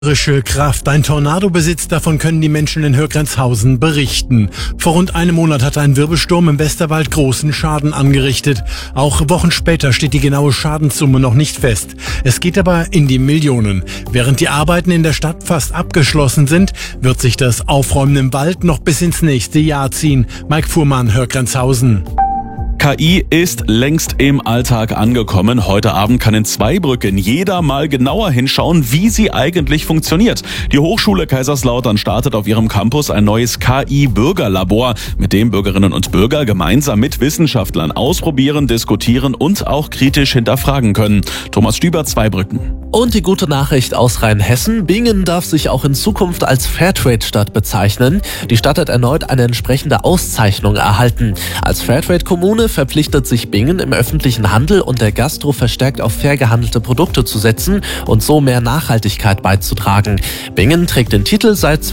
Kraft. Ein Tornado besitzt, davon können die Menschen in Hörgrenzhausen berichten. Vor rund einem Monat hat ein Wirbelsturm im Westerwald großen Schaden angerichtet. Auch Wochen später steht die genaue Schadenssumme noch nicht fest. Es geht aber in die Millionen. Während die Arbeiten in der Stadt fast abgeschlossen sind, wird sich das Aufräumen im Wald noch bis ins nächste Jahr ziehen. Mike Fuhrmann, Hörgrenzhausen. KI ist längst im Alltag angekommen. Heute Abend kann in Zweibrücken jeder mal genauer hinschauen, wie sie eigentlich funktioniert. Die Hochschule Kaiserslautern startet auf ihrem Campus ein neues KI-Bürgerlabor, mit dem Bürgerinnen und Bürger gemeinsam mit Wissenschaftlern ausprobieren, diskutieren und auch kritisch hinterfragen können. Thomas Stüber, Zweibrücken. Und die gute Nachricht aus Rheinhessen: Bingen darf sich auch in Zukunft als Fairtrade-Stadt bezeichnen. Die Stadt hat erneut eine entsprechende Auszeichnung erhalten. Als Fairtrade-Kommune verpflichtet sich Bingen, im öffentlichen Handel und der Gastro verstärkt auf fair gehandelte Produkte zu setzen und so mehr Nachhaltigkeit beizutragen. Bingen trägt den Titel seit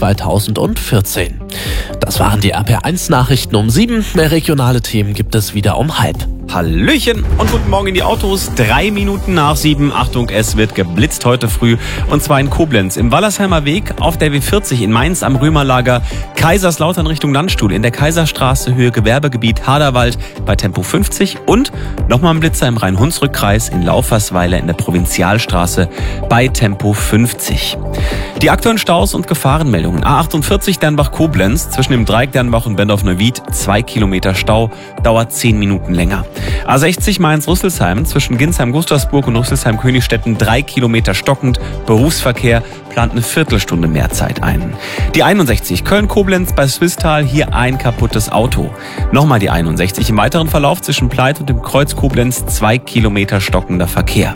2014. Das waren die RPR1-Nachrichten um 7. Mehr regionale Themen gibt es wieder um 6:30. Hallöchen und guten Morgen in die Autos. 3 Minuten nach 7. Achtung, es wird geblitzt heute früh. Und zwar in Koblenz, im Wallersheimer Weg, auf der W40 in Mainz am Römerlager, Kaiserslautern Richtung Landstuhl, in der Kaiserstraße Höhe Gewerbegebiet Haderwald bei Tempo 50 und nochmal ein Blitzer im Rhein-Hunsrück-Kreis in Laufersweiler in der Provinzialstraße bei Tempo 50. Die aktuellen Staus und Gefahrenmeldungen. A48 Dernbach-Koblenz zwischen dem Dreieck Dernbach und Bendorf-Neuwied 2 Kilometer Stau, dauert 10 Minuten länger. A60 Mainz-Rüsselsheim zwischen Ginsheim-Gustavsburg und Rüsselsheim-Königstetten 3 Kilometer stockend, Berufsverkehr plant eine Viertelstunde mehr Zeit ein. Die 61 Köln-Koblenz bei Swisttal, hier ein kaputtes Auto. Nochmal die 61 im weiteren Verlauf zwischen Pleit und dem Kreuz Koblenz 2 Kilometer stockender Verkehr.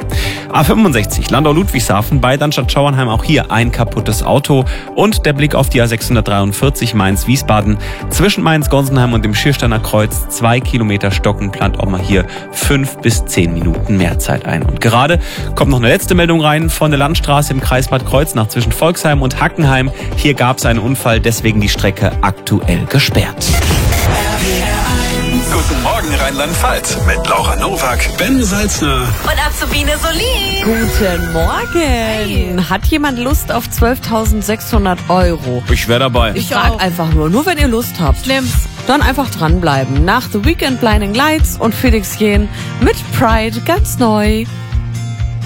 A65 Landau-Ludwigshafen bei Darmstadt-Schauernheim, auch hier ein kaputtes Auto. Und der Blick auf die A643 Mainz-Wiesbaden zwischen Mainz-Gonsenheim und dem Schiersteiner Kreuz 2 Kilometer stocken, plant auch mal hier 5 bis 10 Minuten mehr Zeit ein. Und gerade kommt noch eine letzte Meldung rein von der Landstraße im Kreis Bad Kreuznach zwischen Volksheim und Hackenheim. Hier gab es einen Unfall, deswegen die Strecke aktuell gesperrt. Guten Morgen Rheinland-Pfalz mit Laura Nowak, Ben Salzner und Azubine Solin. Guten Morgen. Hi. Hat jemand Lust auf 12.600 Euro? Ich wäre dabei. Ich frage einfach nur wenn ihr Lust habt. Nimm's. Dann einfach dranbleiben. Nach The Weekend Blinding Lights und Felix Jähn mit Pride ganz neu.